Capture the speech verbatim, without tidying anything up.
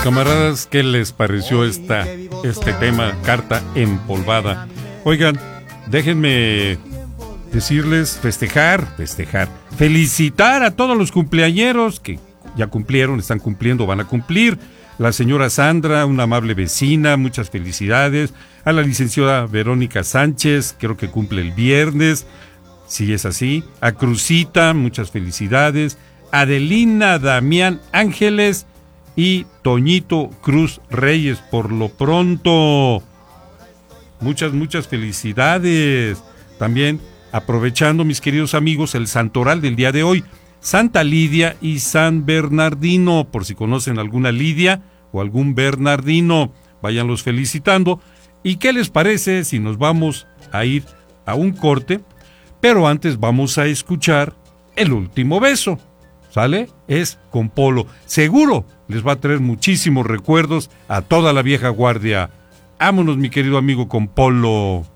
Camaradas, ¿qué les pareció esta, este tema, Carta Empolvada? Oigan, déjenme decirles, festejar, festejar, felicitar a todos los cumpleañeros que ya cumplieron, están cumpliendo, van a cumplir. La señora Sandra, una amable vecina, muchas felicidades. A la licenciada Verónica Sánchez, creo que cumple el viernes, si es así. A Cruzita, muchas felicidades. Adelina Damián Ángeles y Toñito Cruz Reyes, por lo pronto. Muchas, muchas felicidades. También, aprovechando, mis queridos amigos, el santoral del día de hoy, Santa Lidia y San Bernardino, por si conocen alguna Lidia o algún Bernardino, váyanlos felicitando. ¿Y qué les parece si nos vamos a ir a un corte? Pero antes vamos a escuchar El Último Beso, ¿sale? Es con Polo. Seguro les va a traer muchísimos recuerdos a toda la vieja guardia. Vámonos, mi querido amigo, con Polo.